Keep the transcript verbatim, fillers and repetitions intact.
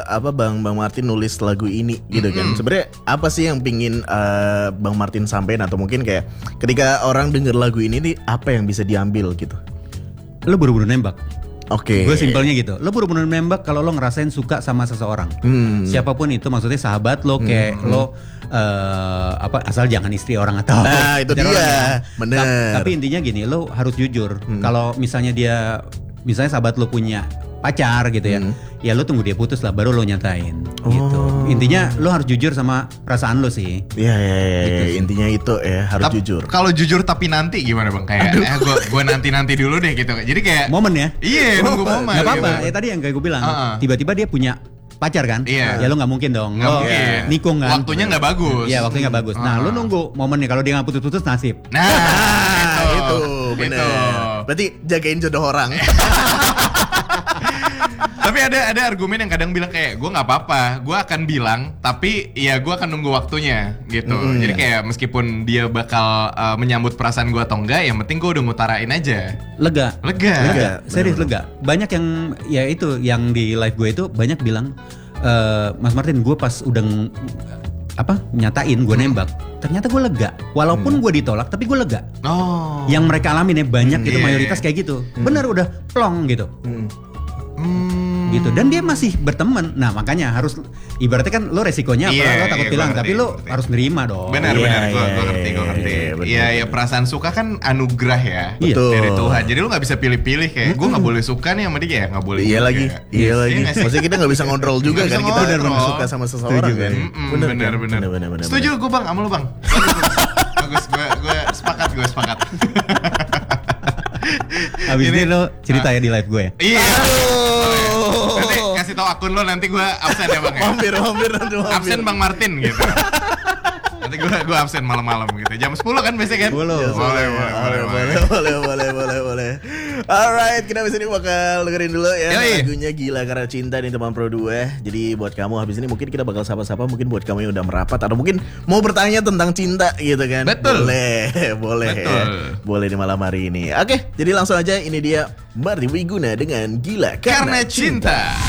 apa Bang Bang Martin nulis lagu ini gitu kan. Mm-hmm. Sebenarnya apa sih yang pingin uh, Bang Martin sampaikan, atau mungkin kayak ketika orang denger lagu ini nih apa yang bisa diambil gitu? Lo buru-buru nembak. Oke. Okay. Gue simpelnya gitu. Lo buru-buru nembak kalau lo ngerasain suka sama seseorang. Hmm. Siapapun itu, maksudnya sahabat lo, kayak hmm. lo uh, apa asal jangan istri orang atau. Nah, itu dia. Bener. Tapi, tapi intinya gini, lo harus jujur. Hmm. Kalau misalnya dia, misalnya sahabat lo punya pacar gitu ya, hmm. ya lo tunggu dia putus lah baru lo nyatain. Oh. Gitu. Intinya lo harus jujur sama perasaan lo sih. Iya iya iya. Gitu intinya itu ya harus Ta- jujur. Kalau jujur tapi nanti gimana Bang? Kayak eh, gue gue nanti nanti dulu deh gitu. Jadi kayak momen ya. Iya nunggu momen. Gak apa-apa. Gitu. Ya tadi yang kayak gue bilang. Uh-uh. Tiba-tiba dia punya pacar kan? Iya. Ya lo nggak mungkin dong. Gak lo mungkin. Nikung kan? Waktunya nggak bagus. Iya waktunya nggak bagus. Nah uh-huh. lo nunggu momennya, kalau dia nggak putus-putus nasib. Nah itu, itu bener. Itu. Berarti jagain jodoh orang. Tapi ada ada argumen yang kadang bilang kayak gue nggak apa-apa, gue akan bilang, tapi ya gue akan nunggu waktunya gitu. Mm, Jadi kayak meskipun dia bakal uh, menyambut perasaan gue atau enggak, yang penting gue udah ngutarain aja. Lega. Lega. Lega. Serius lega. Banyak yang ya itu yang di live gue itu banyak bilang, e, Mas Martin gue pas udah ng- apa nyatain gue hmm. nembak, ternyata gue lega. Walaupun hmm. gue ditolak, tapi gue lega. Oh. Yang mereka alamin ya banyak hmm, gitu, yeah. mayoritas kayak gitu. Hmm. Bener udah plong gitu. Hmm. Hmm. Gitu. Dan dia masih berteman. Nah makanya harus, ibaratnya kan lo resikonya apa, yeah, lo takut yeah, bilang, ngerti, tapi lo ngerti. harus nerima dong. Benar yeah, benar, gue yeah, gue ngerti gue ngerti. Iya ya, perasaan suka kan anugerah ya. Betul. Dari Tuhan. Jadi lo nggak bisa pilih-pilih kayak gue nggak boleh suka nih sama dia, ya nggak boleh. Iya lagi, iya yes. lagi. Iya Maksudnya kita nggak bisa ngontrol juga kan, kita benar-benar suka sama seseorang kan. Bener bener bener. Setuju gue Bang, sama lo Bang. Bagus, gue gue sepakat gue sepakat. Abis ini lo cerita ya di live gue ya. Iya. Nanti kasih tau akun lo, nanti gue absen ya Bang ya. Mampir, mampir, nanti mampir. Absen Bang Martin gitu. Nanti gue gue absen malam-malam gitu. Jam sepuluh kan biasanya kan? sepuluh. Ya, boleh, boleh, boleh, boleh, boleh, boleh, boleh, boleh. Alright, kita abis ini bakal dengerin dulu ya Yoi. lagunya Gila Karena Cinta nih teman Pro dua. Jadi buat kamu habis ini mungkin kita bakal sapa-sapa, mungkin buat kamu yang udah merapat atau mungkin mau bertanya tentang cinta gitu kan. Betul. Boleh, boleh. Betul. Boleh di malam hari ini. Oke, jadi langsung aja ini dia Martin Wiguna dengan Gila Karena, Karena Cinta.